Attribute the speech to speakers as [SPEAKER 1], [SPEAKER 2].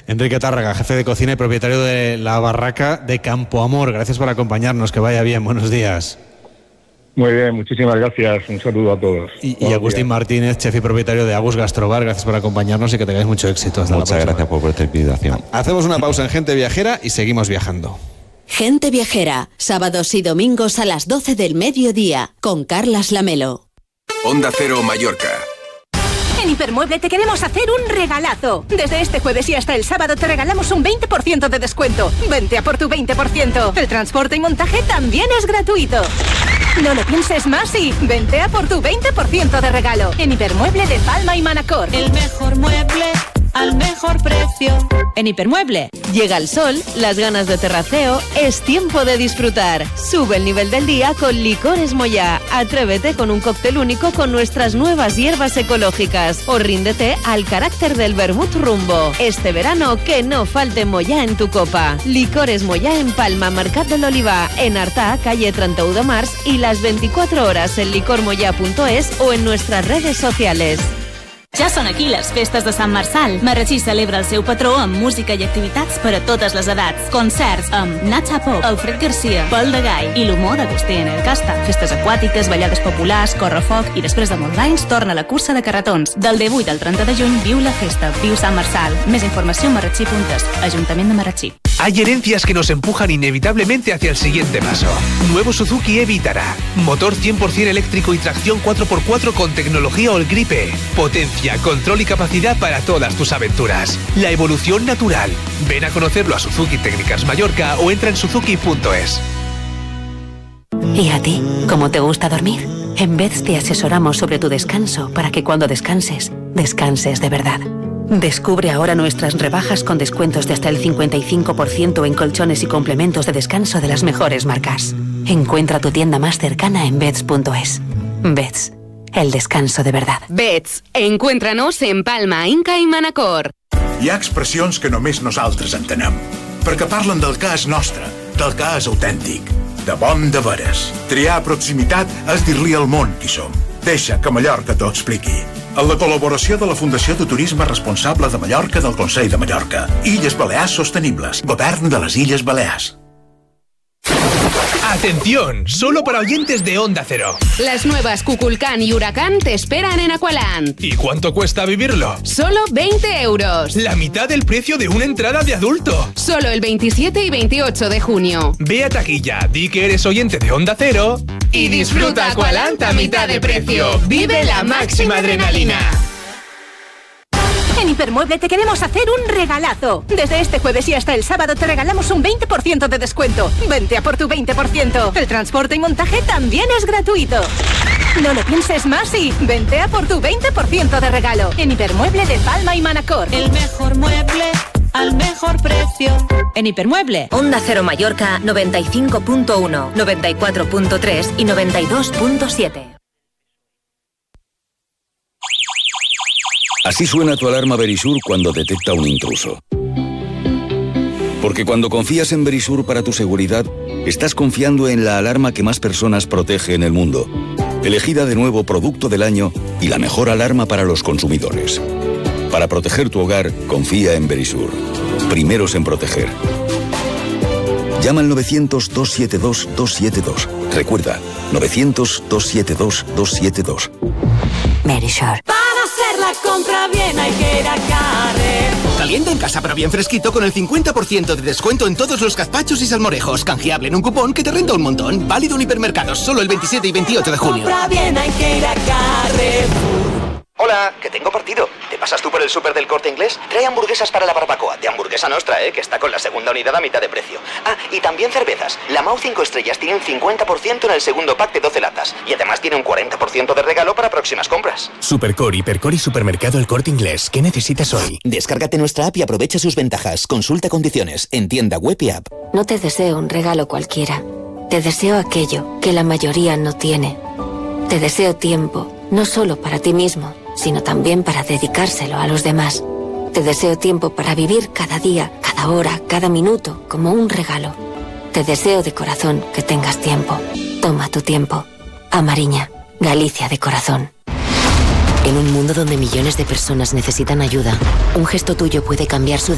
[SPEAKER 1] Enrique Tárraga, jefe de cocina y propietario de la barraca de Campo Amor. Gracias por acompañarnos, que vaya bien, buenos días.
[SPEAKER 2] Muy bien, muchísimas gracias, un saludo a todos.
[SPEAKER 1] Y Agustín Martínez, chef y propietario de Agus Gastrobar, gracias por acompañarnos y que tengáis mucho éxito.
[SPEAKER 3] Muchas gracias por vuestra invitación.
[SPEAKER 1] Hacemos una pausa en Gente Viajera y seguimos viajando.
[SPEAKER 4] Gente Viajera, sábados y domingos a las 12 del mediodía, con Carlas Lamelo.
[SPEAKER 5] Onda Cero Mallorca.
[SPEAKER 6] En Hipermueble te queremos hacer un regalazo. Desde este jueves y hasta el sábado te regalamos un 20% de descuento. Vente a por tu 20%. El transporte y montaje también es gratuito. No lo pienses más y vente a por tu 20% de regalo. En Hipermueble de Palma y Manacor.
[SPEAKER 7] El mejor mueble al mejor precio.
[SPEAKER 8] En Hipermueble, llega el sol, las ganas de terraceo, es tiempo de disfrutar. Sube el nivel del día con Licores Moyá. Atrévete con un cóctel único con nuestras nuevas hierbas ecológicas. O ríndete al carácter del vermut rumbo. Este verano, que no falte Moyá en tu copa. Licores Moyá en Palma, Mercat del Olivar, en Artà, calle 31 de Març y las 24 horas en licormoyà.es o en nuestras redes sociales.
[SPEAKER 9] Ja són aquí les festes de Sant Marçal. Marratxí celebra el seu patró amb música i activitats per a totes les edats. Concerts amb Nacha Pop, Alfred Garcia, Pol de Gai i l'humor d'Agustí en el Casta. Festes aquàtiques, ballades populars, correfoc i després de molts anys torna la cursa de carretons. Del 18 al 30 de juny viu la festa, viu Sant Marçal. Més informació a marratxí.es, Ajuntament de Marratxí.
[SPEAKER 10] Hay herencias que nos empujan inevitablemente hacia el siguiente paso. Nuevo Suzuki e-Vitara. Motor 100% eléctrico y tracción 4x4 con tecnología All-Gripe. Potencia, control y capacidad para todas tus aventuras. La evolución natural. Ven a conocerlo a Suzuki Técnicas Mallorca o entra en suzuki.es.
[SPEAKER 11] ¿Y a ti? ¿Cómo te gusta dormir? En Beds te asesoramos sobre tu descanso para que cuando descanses, descanses de verdad. Descubre ahora nuestras rebajas con descuentos de hasta el 55% en colchones y complementos de descanso de las mejores marcas. Encuentra tu tienda más cercana en Beds.es. Beds, el descanso de verdad.
[SPEAKER 12] Beds, encuéntranos en Palma, Inca i Manacor.
[SPEAKER 13] Hi ha expressions que només nosaltres entenem, perquè parlen del que és nostre, del que és autèntic, de bon de veres. Triar proximitat és dir-li al món qui som. Deixa que Mallorca t'ho expliqui. Amb la col·laboració de la Fundació de Turisme Responsable de Mallorca del Consell de Mallorca. Illes Balears Sostenibles. Govern de les Illes Balears.
[SPEAKER 10] ¡Atención! Solo para oyentes de Onda Cero.
[SPEAKER 12] Las nuevas Kukulkan y Huracán te esperan en Aqualand.
[SPEAKER 10] ¿Y cuánto cuesta vivirlo?
[SPEAKER 12] Solo 20 euros.
[SPEAKER 10] La mitad del precio de una entrada de adulto.
[SPEAKER 12] Solo el 27 y 28 de junio.
[SPEAKER 10] Ve a taquilla, di que eres oyente de Onda Cero
[SPEAKER 12] y disfruta Aqualand a mitad de precio. Vive la máxima adrenalina.
[SPEAKER 6] En Hipermueble te queremos hacer un regalazo. Desde este jueves y hasta el sábado te regalamos un 20% de descuento. Vente a por tu 20%. El transporte y montaje también es gratuito. No lo pienses más y vente a por tu 20% de regalo. En Hipermueble de Palma y Manacor.
[SPEAKER 7] El mejor mueble al mejor precio.
[SPEAKER 8] En Hipermueble.
[SPEAKER 4] Onda Cero Mallorca 95.1, 94.3 y 92.7.
[SPEAKER 14] Así suena tu alarma Verisur cuando detecta un intruso. Porque cuando confías en Verisur para tu seguridad, estás confiando en la alarma que más personas protege en el mundo. Elegida de nuevo Producto del Año y la mejor alarma para los consumidores. Para proteger tu hogar, confía en Verisur. Primeros en proteger. Llama al 900-272-272. Recuerda, 900-272-272.
[SPEAKER 11] Verisur.
[SPEAKER 7] La compra bien hay que ir a Carrefour.
[SPEAKER 15] Caliente en casa pero bien fresquito con el 50% de descuento en todos los gazpachos y salmorejos. Canjeable en un cupón que te renta un montón. Válido en hipermercados solo el 27 y 28 de junio.
[SPEAKER 7] Compra bien hay que ir a Carrefour.
[SPEAKER 16] Hola, que tengo partido. ¿Te pasas tú por el súper del Corte Inglés? Trae hamburguesas para la barbacoa, de Hamburguesa Nostra, que está con la segunda unidad a mitad de precio. Ah, y también cervezas. La Mau 5 estrellas tiene un 50% en el segundo pack de 12 latas. Y además tiene un 40% de regalo para próximas compras.
[SPEAKER 17] Supercor, Hipercor y Supermercado El Corte Inglés. ¿Qué necesitas hoy?
[SPEAKER 18] Descárgate nuestra app y aprovecha sus ventajas. Consulta condiciones en tienda web y app.
[SPEAKER 11] No te deseo un regalo cualquiera. Te deseo aquello que la mayoría no tiene. Te deseo tiempo, no solo para ti mismo, sino también para dedicárselo a los demás. Te deseo tiempo para vivir cada día, cada hora, cada minuto como un regalo. Te deseo de corazón que tengas tiempo. Toma tu tiempo. Amariña, Galicia de corazón. En un mundo donde millones de personas necesitan ayuda, un gesto tuyo puede cambiar su